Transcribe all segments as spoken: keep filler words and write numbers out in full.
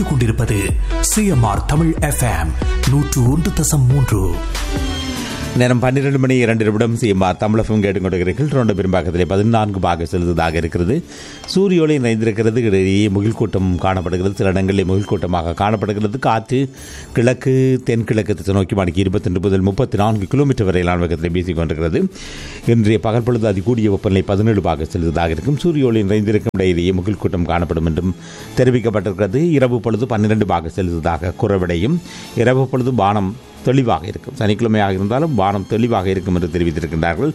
கொண்டிருப்பது CMR Tamil FM நூற்று ஒன்று தசம் மூன்று. நேரம் பன்னிரண்டு மணி இரண்டு நிமிடம். சிஎம்ஆர் தமிழகம் கேட்டுக்கொண்டிருக்கிறீர்கள். தொடர்ந்து பெரும்பாக்கத்திலே பதினான்கு பாக செலுத்ததாக இருக்கிறது. சூரிய ஒளி நிறைந்திருக்கிறது. இடையே முகில் கூட்டம் காணப்படுகிறது. சில இடங்களில் முகில் கூட்டமாக காணப்படுகிறது. காற்று கிழக்கு தென்கிழக்கு திசை நோக்கி மணிக்கு இருபத்தி ரெண்டு முதல் முப்பத்தி நான்கு கிலோமீட்டர் வரையிலான வேகத்தில் வீசிக் கொண்டிருக்கிறது. இன்றைய பகல் பொழுது அதிகூடிய வெப்பநிலை பதினேழு பாக செலுத்ததாக இருக்கும். சூரிய ஒளி நிறைந்திருக்கும் இடையிலேயே முகில் கூட்டம் காணப்படும் என்றும் தெரிவிக்கப்பட்டிருக்கிறது. இரவு பொழுது பன்னிரண்டு பாக செலுத்ததாக குறைவடையும். இரவு பொழுது வானம் தெளிவாக இருக்கும். சனிக்கிழமையாக இருந்தாலும் வானம் தெளிவாக இருக்கும் என்று தெரிவித்திருக்கின்றார்கள்.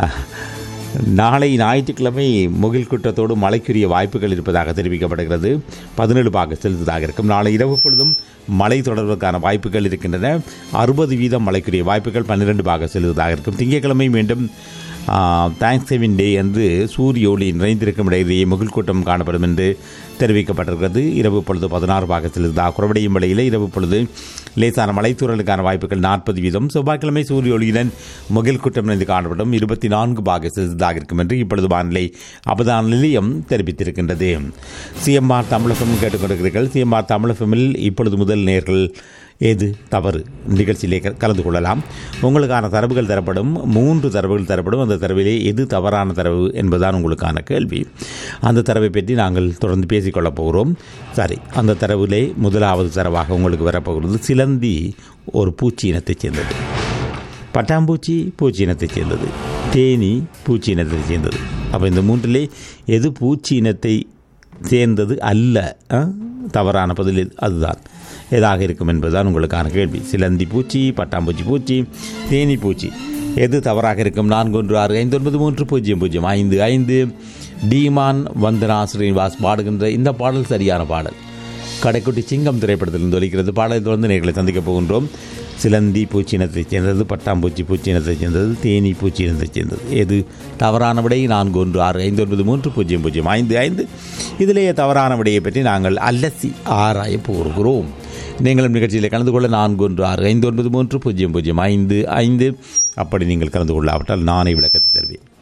நாளை ஞாயிற்றுக்கிழமை முகில் கூட்டத்தோடு மழைக்குரிய வாய்ப்புகள் இருப்பதாக தெரிவிக்கப்படுகிறது. பதினேழு பாக செலுத்ததாக இருக்கும். நாளை இரவு பொழுதும் மழை தொடர்வதற்கான வாய்ப்புகள் இருக்கின்றன. அறுபது வீதம் மழைக்குரிய வாய்ப்புகள் பன்னிரண்டு பாக செலுத்ததாக இருக்கும். திங்கட்கிழமை மீண்டும் தேங்க்ஸ் கிவிங் டே என்று சூரிய ஒளி நிறைந்திருக்கும் இடையிலேயே முகில் கூட்டம் காணப்படும் என்று தெரிவிக்கப்பட்டிருக்கிறது. இரவு பொழுது பதினாறு பாக செலுத்ததாக குறைவடையும் வேளையில் இரவு பொழுது லேசான மலைத்தூரலுக்கான வாய்ப்புகள் நாற்பது வீதம். செவ்வாய்க்கிழமை சூரிய ஒளியுடன் முகில் கூட்டம் நிறைந்து காணப்படும் இருபத்தி நான்கு பாக செலுத்ததாக இருக்கும் என்று இப்பொழுது வானிலை அவதான நிலையம் தெரிவித்திருக்கின்றது. சிஎம்ஆர் தமிழகம் கேட்டுக்கொண்டிருக்கிறீர்கள். சிஎம்ஆர் தமிழகமில் இப்பொழுது முதல் நேர்கள் ஏது தவறு நிகழ்ச்சியிலே கலந்து கொள்ளலாம். உங்களுக்கான தரவுகள் தரப்படும். மூன்று தரவுகள் தரப்படும். அந்த தரவிலே எது தவறான தரவு என்பதுதான் உங்களுக்கான கேள்வி. அந்த தரவை பற்றி நாங்கள் தொடர்ந்து பேசிக்கொள்ளப் போகிறோம். சரி, அந்த தரவிலே முதலாவது தரவாக உங்களுக்கு வரப்போகிறது. சிலந்தி ஒரு பூச்சி இனத்தைச் சேர்ந்தது. பட்டாம்பூச்சி பூச்சி இனத்தைச் சேர்ந்தது. தேனி பூச்சி இனத்தைச் சேர்ந்தது. அப்போ இந்த மூன்றிலே எது பூச்சி இனத்தை சேர்ந்தது அல்ல? தவறான பதில் அதுதான் எதாக இருக்கும் என்பதுதான் உங்களுக்கான கேள்வி. சிலந்தி பூச்சி, பட்டாம்பூச்சி பூச்சி, தேனி பூச்சி எது தவறாக இருக்கும்? நான்கு ஒன்று ஆறு ஐந்து ஒன்பது மூன்று பூஜ்ஜியம் பூஜ்ஜியம் ஐந்து ஐந்து. டீமான் வந்தனா ஸ்ரீனிவாஸ் பாடுகின்ற இந்த பாடல் சரியான பாடல். கடைக்குட்டி சிங்கம் திரைப்படத்திலிருந்து ஒலிக்கிறது. பாடலை தொடர்ந்து நேர்களை சந்திக்கப் போகின்றோம். சிலந்தி பூச்சி இனத்தைச் சேர்ந்தது, பட்டாம்பூச்சி பூச்சி இனத்தைச் சேர்ந்தது, தேனி பூச்சி இனத்தைச் சேர்ந்தது. எது தவறான விடை? நான்கு ஒன்று ஆறு ஐந்து ஒன்பது மூன்று பூஜ்ஜியம் பூஜ்ஜியம் ஐந்து ஐந்து. இதிலேயே தவறான விடையை பற்றி நாங்கள் அலசி ஆராய போகிறோம். நீங்களும் நிகழ்ச்சியில் கலந்து கொள்ள நான்கு ஒன்று ஆறு ஐந்து ஒன்பது மூன்று பூஜ்ஜியம் பூஜ்ஜியம் ஐந்து ஐந்து. அப்படி நீங்கள் கலந்து கொள்ளாவிட்டால் நானே விளக்கத்தை தருவேன்.